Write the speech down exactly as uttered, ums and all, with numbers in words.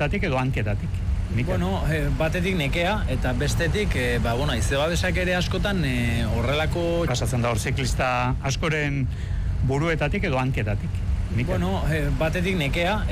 buruetatik edo hanketatik. Bueno, eh, batetik nekea, eta bestetik, eh, ba, bueno, izebabesak ere askotan eh, horrelako... Pasatzen da hor ziklista askoren buruetatik edo hanketatik. Bueno, eh, batetik nekea,